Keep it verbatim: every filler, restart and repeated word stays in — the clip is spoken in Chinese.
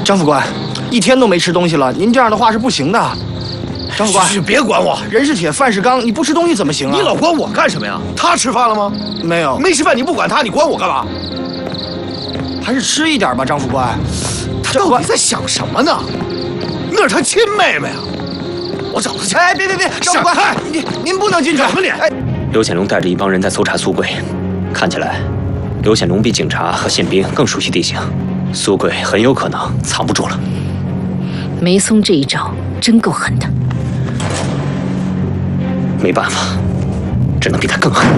张副官，一天都没吃东西了，您这样的话是不行的。张副官， 别管我， 人是铁，饭是钢，你不吃东西怎么行啊？ 你老管我干什么呀？他吃饭了吗？ 没有， 没吃饭，你不管他，你管我干嘛？ 还是吃一点吧，张副官。 他到底在想什么呢？那是他亲妹妹啊！我找他去。 哎，别别别，张副官，您您不能进去。 什么脸？哎， 刘显龙带着一帮人在搜查苏贵，看起来，刘显龙比警察和宪兵更熟悉地形，苏贵很有可能藏不住了。 梅松这一招真够狠的。 没办法，只能比他更狠。